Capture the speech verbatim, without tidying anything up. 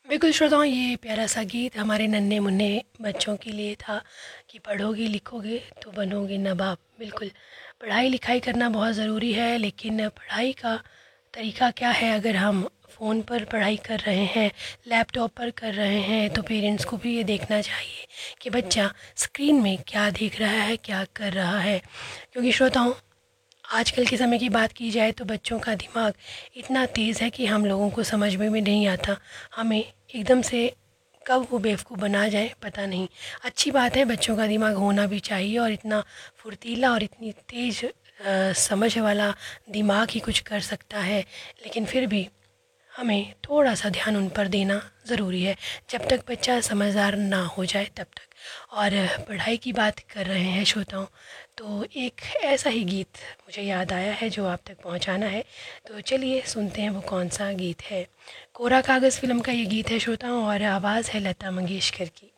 बिल्कुल श्रोताओं, ये प्यारा सा गीत हमारे नन्हे मुन्ने बच्चों के लिए था कि पढ़ोगे लिखोगे तो बनोगे नवाब। बिल्कुल, पढ़ाई लिखाई करना बहुत ज़रूरी है, लेकिन पढ़ाई का तरीका क्या है? अगर हम फ़ोन पर पढ़ाई कर रहे हैं, लैपटॉप पर कर रहे हैं, तो पेरेंट्स को भी ये देखना चाहिए कि बच्चा स्क्रीन में क्या देख रहा है, क्या कर रहा है। क्योंकि श्रोताओं, आजकल के समय की बात की जाए तो बच्चों का दिमाग इतना तेज़ है कि हम लोगों को समझ में भी नहीं आता। हमें एकदम से कब वो बेवकूफ़ बना जाए पता नहीं। अच्छी बात है, बच्चों का दिमाग होना भी चाहिए, और इतना फुर्तीला और इतनी तेज़ अ, समझ वाला दिमाग ही कुछ कर सकता है। लेकिन फिर भी हमें थोड़ा-सा ध्यान उन पर देना ज़रूरी है, जब तक बच्चा समझदार ना हो जाए तब तक। और पढ़ाई की बात कर रहे हैं श्रोताओं, तो एक ऐसा ही गीत मुझे याद आया है जो आप तक पहुंचाना है। तो चलिए सुनते हैं वो कौन सा गीत है। कोरा कागज़ फ़िल्म का ये गीत है श्रोताओं, और आवाज़ है लता मंगेशकर की।